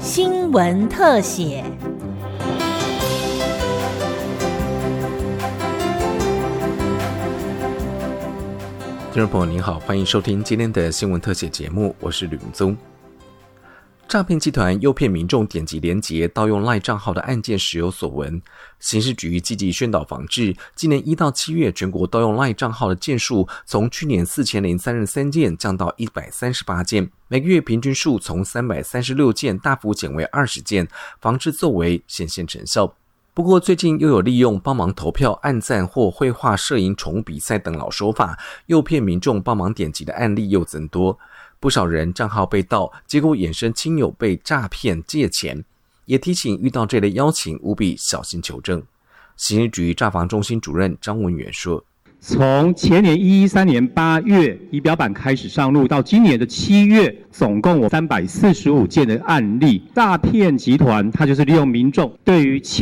新闻特写。 听众朋友您好，欢迎收听今天的新闻特写节目，我是吕文宗。诈骗集团诱骗民众点击连结盗用 LINE 账号的案件时有所闻，刑事局积极宣导防治，今年1到7月全国盗用 LINE 账号的件数从去年4033件降到138件，每个月平均数从336件大幅减为20件，防治作为显现成效。不过最近又有利用帮忙投票、按赞或绘画、摄影宠物比赛等老手法诱骗民众帮忙点击的案例又增多，不少人账号被盗，结果衍生亲友被诈骗借钱，也提醒遇到这类邀请务必小心求证。刑事局诈防中心主任张文元说， 从前年113年8月仪表板开始上路，到今年的7月，总共有345件的案例。诈骗集团它就是利用民众对于